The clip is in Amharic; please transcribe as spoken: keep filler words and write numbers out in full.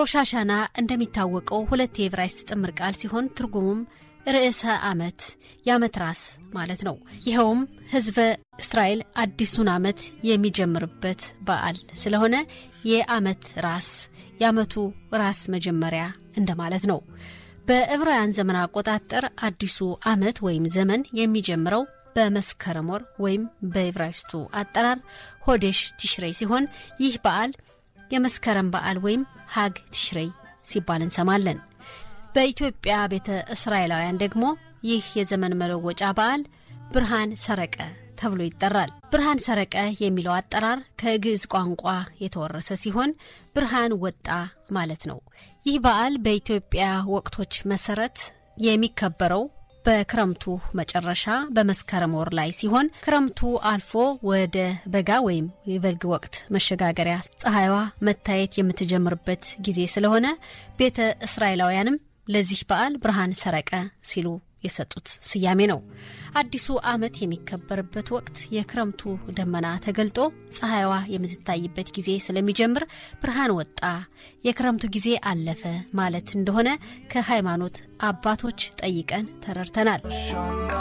ሆሻሻና እንደሚታወቀው ሁለት የዕብራይስጥ ጥምር ቃል ሲሆን ትርጉሙም ርዕሰ ዓመት የዓመት ራስ ማለት ነው። ይሄውም ሕዝበ እስራኤል አዲሱን ዓመት የሚጀምርበት በዓል ስለሆነ የዓመት ራስ የዓመቱ ራስ መጀመሪያ እንደማለት ነው። በዕብራውያን ዘመን አቆጣጠር አዲሱ ዓመት ወይም ዘመን የሚጀምረው በመስከረም ወር ወይም በዕብራይስጡ አጠራር ሆዴሽ ቲሽሬይ ሲሆን ይህ በዓል የመስከረም በዓል ወይም ሀግ ቲሽሬይ ሲባል እንሰማለን። በኢትዮጵያ ቤተ እስራኤላውያን ደግሞ ይህ የዘመን መለወጫ በዓል ብርሃን ሰረቀ ተብሎ ይጠራል። ብርሃን ሰረቀ የሚለው አጠራር ከግዕዝ ቋንቋ የተወረሰ ሲሆን ብርሃን ወጣ ማለት ነው። ይህ በዓል በኢትዮጵያ ወቅቶች መሰረት የሚከበረው በክረምቱ መጨረሻ በመስከረም ወር ላይ ሲሆን ክረምቱ አልፎ ወደ በጋ ወይም የበልግ ወቅት መሸጋገሪያ ፀሐይዋ መታየት የምትጀምርበት ጊዜ ስለሆነ ቤተ እስራኤላውያንም ለዚህ በዓል ብርሃን ሰረቀ ሲሉ የሰጡት ስያሜ ነው። አዲሱ ዓመት የሚከበርበት ወቅት የክረምቱ ደመና ተገልጦ ፀሐይዋ የምትታይበት ጊዜ ስለሚጀምር ብርሃን ወጣ፣ የክረምቱ ጊዜ አለፈ ማለት እንደሆነ ከሃይማኖት አባቶች ጠይቀን ተረድተናል።